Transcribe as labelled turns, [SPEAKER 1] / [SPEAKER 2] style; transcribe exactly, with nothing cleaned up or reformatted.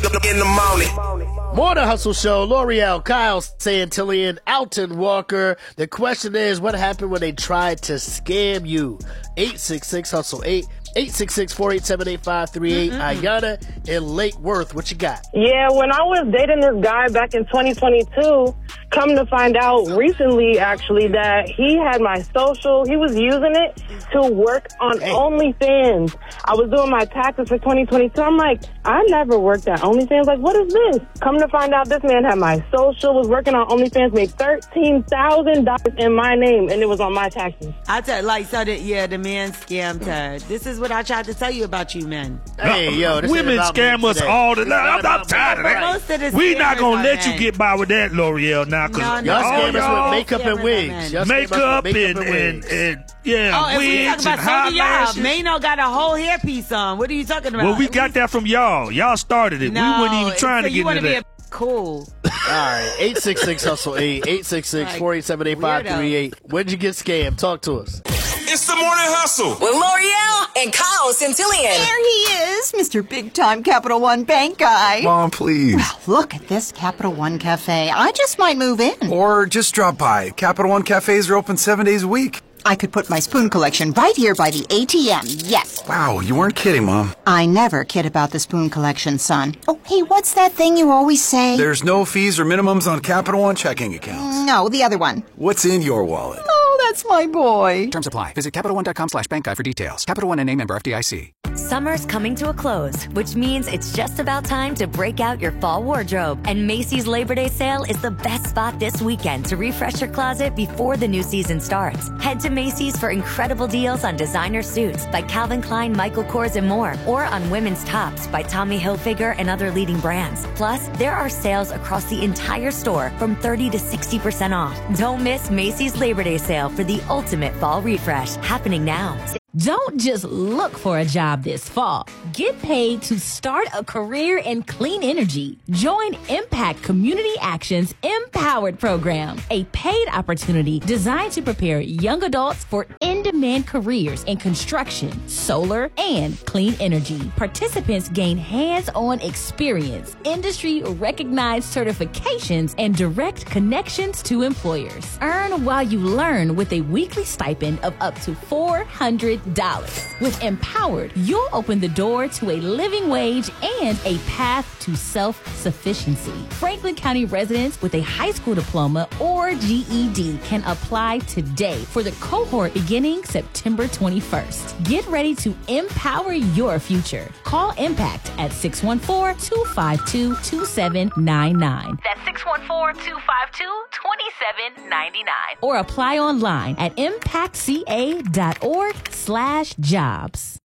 [SPEAKER 1] in the morning.
[SPEAKER 2] Morning Hustle Show, L'Oreal, Kyle Santillian, Alton Walker. The question is, what happened when they tried to scam you? eight six six hustle eight, eight six six, four eight seven, eight five three eight. Mm-hmm. Ayana in Lake Worth, what you got?
[SPEAKER 3] Yeah, when I was dating this guy back in twenty twenty-two, come to find out recently, actually, that he had my social. He was using it to work on hey. OnlyFans. I was doing my taxes for twenty twenty-two. I'm like, I never worked at OnlyFans. Like, what is this? Come to find out, this man had my social, was working on OnlyFans, made thirteen thousand dollars in my name, and it was on my taxes.
[SPEAKER 4] I tell like, so that, yeah, the man scammed her. This is what I tried to tell you about you men.
[SPEAKER 2] Hey, yo, this
[SPEAKER 5] women scam us all the time. I'm, I'm tired of that.
[SPEAKER 4] Most of the
[SPEAKER 5] we not gonna let
[SPEAKER 4] men.
[SPEAKER 5] you get by with that, L'Oreal, now. Cause
[SPEAKER 4] no, no,
[SPEAKER 2] y'all scam
[SPEAKER 5] y'all,
[SPEAKER 2] us with makeup and wigs. Y'all
[SPEAKER 5] makeup,
[SPEAKER 2] makeup
[SPEAKER 5] and,
[SPEAKER 2] and,
[SPEAKER 5] and, and, yeah,
[SPEAKER 4] oh, and
[SPEAKER 5] wigs
[SPEAKER 4] we
[SPEAKER 5] and
[SPEAKER 4] talking about
[SPEAKER 5] high
[SPEAKER 4] some of y'all. Mano got a whole hairpiece on. What are you talking about?
[SPEAKER 5] Well, we got that from y'all. Y'all started it.
[SPEAKER 4] No,
[SPEAKER 5] we weren't even trying
[SPEAKER 4] so
[SPEAKER 5] to get into
[SPEAKER 4] be
[SPEAKER 5] that.
[SPEAKER 4] A- Cool.
[SPEAKER 2] All right, eight six six hustle eight, eight six six, four eight seven, eight five three eight. When'd you get scammed? Talk to us.
[SPEAKER 1] It's the Morning Hustle
[SPEAKER 6] with L'Oreal and Kyle Santillian.
[SPEAKER 7] There he is, Mister Big Time Capital One Bank guy.
[SPEAKER 8] Mom, please.
[SPEAKER 7] Well, look at this Capital One Cafe. I just might move in.
[SPEAKER 8] Or just drop by. Capital One cafes are open seven days a week.
[SPEAKER 7] I could put my spoon collection right here by the A T M, yes.
[SPEAKER 8] Wow, you weren't kidding, Mom.
[SPEAKER 7] I never kid about the spoon collection, son. Oh, hey, what's that thing you always say?
[SPEAKER 8] There's no fees or minimums on Capital One checking accounts.
[SPEAKER 7] No, the other one.
[SPEAKER 8] What's in your wallet?
[SPEAKER 7] Oh, that's my boy.
[SPEAKER 9] Terms apply. Visit CapitalOne.com slash bank guide for details. Capital One N A member F D I C.
[SPEAKER 10] Summer's coming to a close, which means it's just about time to break out your fall wardrobe. And Macy's Labor Day sale is the best spot this weekend to refresh your closet before the new season starts. Head to Macy's for incredible deals on designer suits by Calvin Klein, Michael Kors, and more, or on women's tops by Tommy Hilfiger and other leading brands. Plus, there are sales across the entire store from thirty to sixty percent off. Don't miss Macy's Labor Day sale for the ultimate fall refresh, happening now.
[SPEAKER 11] Don't just look for a job this fall. Get paid to start a career in clean energy. Join Impact Community Action's Empowered program, a paid opportunity designed to prepare young adults for in-demand careers in construction, solar, and clean energy. Participants gain hands-on experience, industry-recognized certifications, and direct connections to employers. Earn while you learn with a weekly stipend of up to four hundred dollars. With Empowered, you'll open the door to a living wage and a path to self-sufficiency. Franklin County residents with a high school diploma or G E D can apply today for the cohort beginning September twenty-first. Get ready to empower your future. Call Impact at six one four, two five two, two seven nine nine.
[SPEAKER 12] That's six one four, two five two, two seven nine nine.
[SPEAKER 11] Or apply online at impactca dot org slash jobs.